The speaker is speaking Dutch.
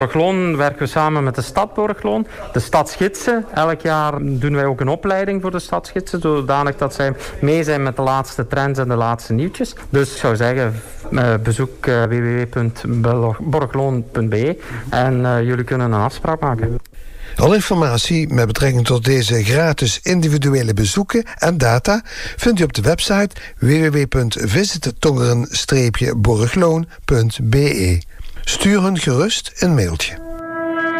Borgloon werken we samen met de stad Borgloon. De stadsgidsen. Elk jaar doen wij ook een opleiding voor de stadsgidsen. Zodanig dat zij mee zijn met de laatste trends en de laatste nieuwtjes. Dus ik zou zeggen, bezoek www.borgloon.be en jullie kunnen een afspraak maken. Alle informatie met betrekking tot deze gratis individuele bezoeken en data vindt u op de website www.visittongeren-borgloon.be. Stuur hun gerust een mailtje.